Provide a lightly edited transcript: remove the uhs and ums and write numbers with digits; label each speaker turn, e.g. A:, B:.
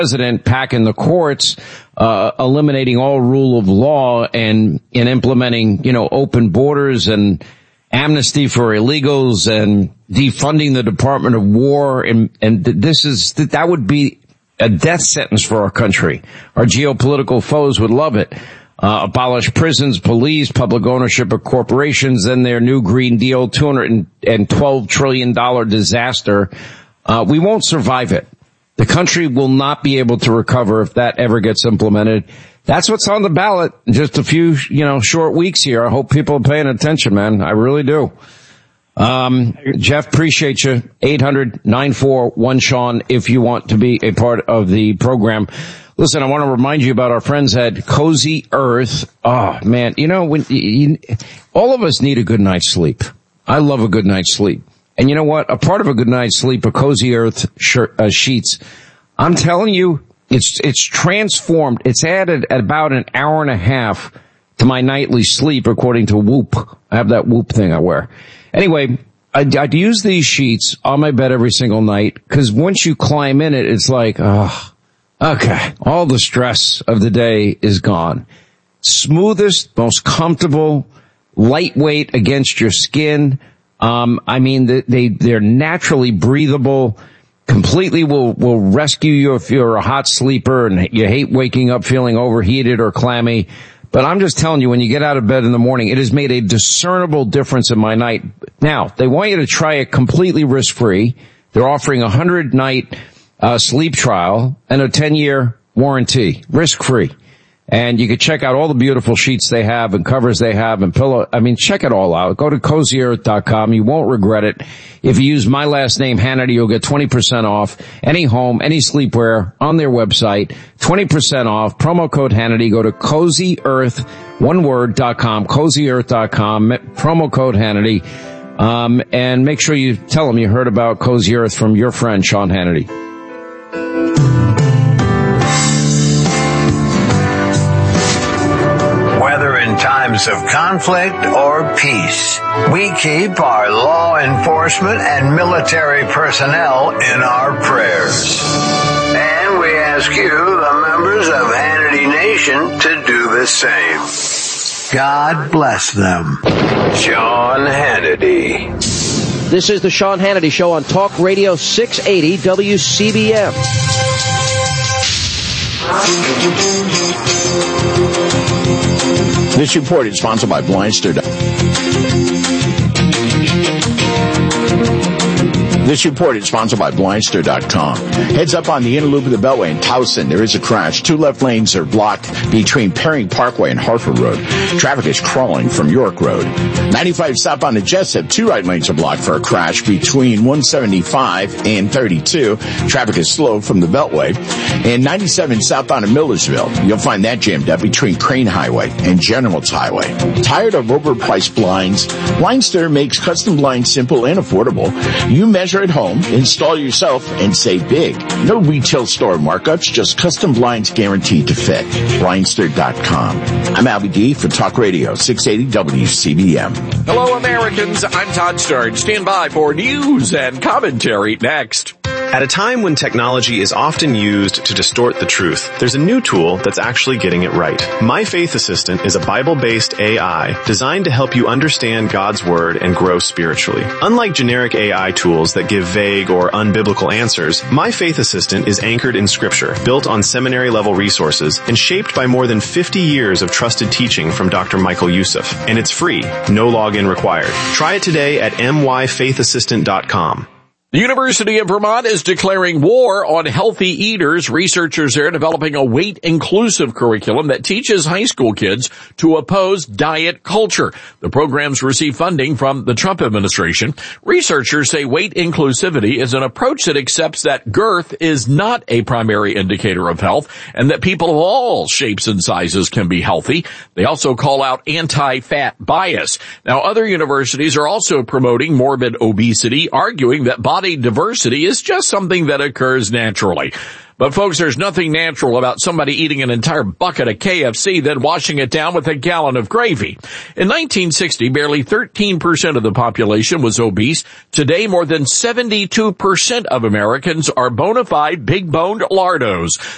A: president packing the courts, eliminating all rule of law and implementing, open borders and amnesty for illegals and defunding the Department of War. And that would be a death sentence for our country. Our geopolitical foes would love it. Abolish prisons, police, public ownership of corporations, and their new Green Deal, $212 trillion disaster. We won't survive it. The country will not be able to recover if that ever gets implemented. That's what's on the ballot in just a few, short weeks here. I hope people are paying attention, man. I really do. Jeff, appreciate you. 800-941-SEAN if you want to be a part of the program. Listen, I want to remind you about our friends at Cozy Earth. Oh, man, all of us need a good night's sleep. I love a good night's sleep. And you know what? A part of a good night's sleep are Cozy Earth sheets. I'm telling you, it's transformed. It's added about an hour and a half to my nightly sleep, according to Whoop. I have that Whoop thing I wear. Anyway, I'd use these sheets on my bed every single night, because once you climb in it, it's like, okay, all the stress of the day is gone. Smoothest, most comfortable, lightweight against your skin. They're naturally breathable, completely will rescue you if you're a hot sleeper and you hate waking up feeling overheated or clammy. But I'm just telling you, when you get out of bed in the morning, it has made a discernible difference in my night. Now, they want you to try it completely risk-free. They're offering a 100-night sleep trial and a 10-year warranty, risk-free. And you can check out all the beautiful sheets they have and covers they have and pillow. Check it all out. Go to CozyEarth.com. You won't regret it. If you use my last name, Hannity, you'll get 20% off any home, any sleepwear on their website. 20% off. Promo code Hannity. Go to CozyEarth.com, CozyEarth.com, promo code Hannity. And make sure you tell them you heard about Cozy Earth from your friend, Sean Hannity.
B: In times of conflict or peace, we keep our law enforcement and military personnel in our prayers. And we ask you, the members of Hannity Nation, to do the same. God bless them. Sean Hannity.
C: This is the Sean Hannity Show on Talk Radio 680 WCBM.
D: This report is sponsored by Blindster. This report is sponsored by Blindster.com. Heads up on the inner loop of the Beltway in Towson. There is a crash. 2 left lanes are blocked between Perring Parkway and Hartford Road. Traffic is crawling from York Road. 95 south on the Jessup. 2 right lanes are blocked for a crash between 175 and 32. Traffic is slow from the Beltway. And 97 south on Millersville. You'll find that jammed up between Crane Highway and Generals Highway. Tired of overpriced blinds? Blindster makes custom blinds simple and affordable. You measure at home, install yourself, and save big. No retail store markups, just custom blinds guaranteed to fit. Blindster.com. I'm Albie D for Talk Radio 680 WCBM.
E: Hello, Americans. I'm Todd Stern. Stand by for news and commentary next.
F: At a time when technology is often used to distort the truth, there's a new tool that's actually getting it right. My Faith Assistant is a Bible-based AI designed to help you understand God's Word and grow spiritually. Unlike generic AI tools that give vague or unbiblical answers, My Faith Assistant is anchored in Scripture, built on seminary-level resources, and shaped by more than 50 years of trusted teaching from Dr. Michael Youssef. And it's free, no login required. Try it today at myfaithassistant.com.
E: The University of Vermont is declaring war on healthy eaters. Researchers are developing a weight-inclusive curriculum that teaches high school kids to oppose diet culture. The programs receive funding from the Trump administration. Researchers say weight inclusivity is an approach that accepts that girth is not a primary indicator of health and that people of all shapes and sizes can be healthy. They also call out anti-fat bias. Now, other universities are also promoting morbid obesity, arguing that body diversity is just something that occurs naturally. But folks, there's nothing natural about somebody eating an entire bucket of KFC, then washing it down with a gallon of gravy. In 1960, barely 13% of the population was obese. Today, more than 72% of Americans are bona fide big-boned lardos.